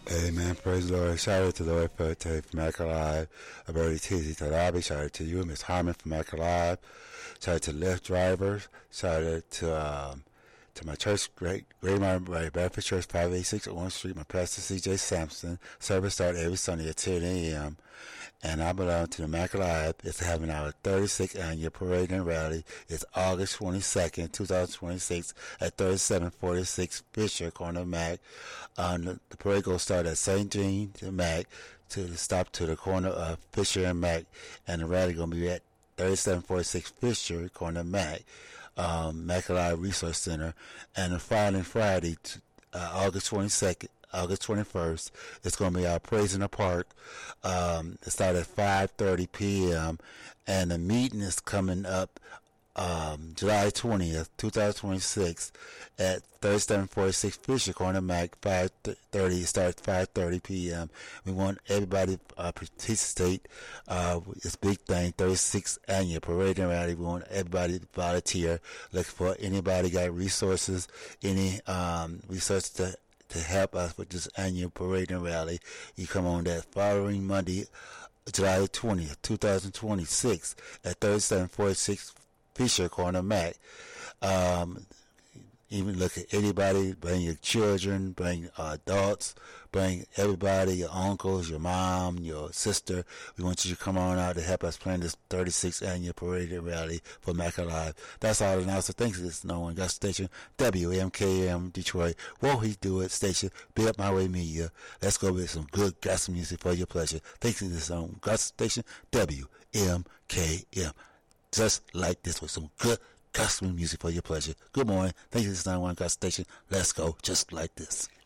Amen. Praise the Lord. Shout out to the Lord for today from Mac Alive. A very teasy to Lobby. Shout out to you, Miss Harmon from Mac Alive. Shout out to Lyft drivers. Shout out to my church, Great Baptist Church, 586 Orange Street. My pastor, C.J. Sampson. Service start every Sunday at 10 a.m. And I belong to the Mac Alive. It's having our 36th annual parade and rally. It's August 22nd, 2026 at 3746 Fisher, corner of Mac. The parade will start at St. Jean to Mac to stop to the corner of Fisher and Mac. And the rally going to be at 3746 Fisher, corner of Mac. Mac Alive Resource Center. And the following Friday, August 22nd, August 21st, it's going to be our Praise in the Park. It starts at 5:30 p.m. And the meeting is coming up July 20th, 2026 at 3746 Fisher Corner Mac, 5:30. It starts 5:30 p.m. We want everybody to participate. It's a big thing, 36th annual parade and rally. We want everybody to volunteer. Look for anybody got resources, any resources to help us with this annual parade and rally. You come on that following Monday, July 20th, 2026 at 3746 Fisher Corner Mac. Even look at anybody, bring your children, bring adults, bring everybody, your uncles, your mom, your sister. We want you to come on out to help us plan this 36th annual parade and rally for Mac Alive. That's all the announcer. Thanks to this No One Got Station, WMKM Detroit. Won't he do it? Station, Be Up My Way Media. Let's go with some good gospel music for your pleasure. Thanks to this No One Got Station, WMKM. Just like this with some good gospel music for your pleasure. Good morning. Thank you. This is 91 Gospel Station. Let's go just like this.